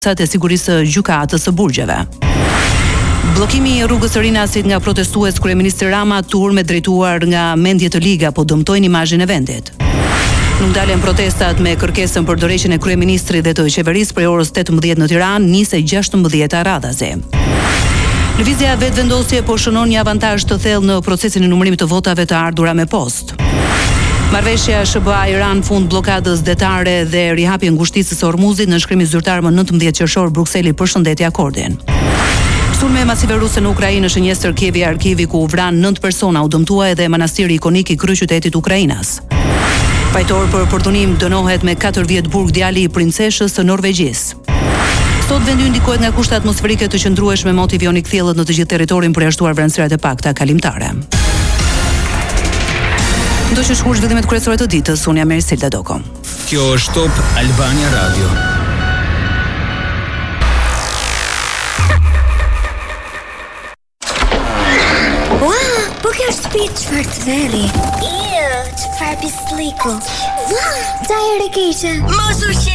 e sigurisë së gjykatës së burgjeve. Bllokimi i rrugës së Rinasit nga protestues kryeministri Rama turme drejtuar nga mendje të liga po dëmtojnë imazhin e vendit. Nuk dalen protestat me kërkesën për dorëheqjen e kryeministrit dhe të qeverisë prej orës 18 në Tiranë, nisej 16 radhazi. Lëvizja vetvendosje po shënon një avantazh të thellë në procesin e numërimit të votave të ardhura me postë. Marrëveshja SBA-Iran fund bllokadës detare dhe rihapje ngushticës së Hormuzit në nënshkrimin zyrtar më 19 qershor Brukseli përshëndeti akordin. Sulme masive ruse në Ukrainë shënjestër Kievi arkivi ku u vran 9 persona, u dëmtua edhe manastiri ikonik i kryeqytetit Ukrainas. Fajtor për përdhunim dënohet me 4 vjet burg djali i princeshës së Norvegjisë. Sot vendi ndikohet nga kushte atmosferike të qëndrueshme, motivi joni kthjellët në të gjithë territorin përjashtuar vranësirat e pakta kalimtare. Do që shkur zhvillimet kryesore të ditës, unë jam Ersilda Doko. Kjo është Top Albania Radio. Po kjo është shtëpi çfarë të veri? Çfarë pisliku? Ua, çfarë keqe? Mos u